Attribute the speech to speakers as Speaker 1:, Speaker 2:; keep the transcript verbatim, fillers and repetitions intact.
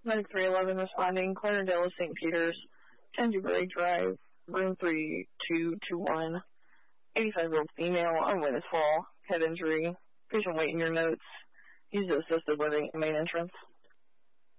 Speaker 1: Medic three eleven responding, Clarendale, Saint Peter's, ten Dewberry Drive, room three two two one, eighty-five-year-old female, unwitness fall, head injury, patient wait in your notes, use assisted living, main entrance.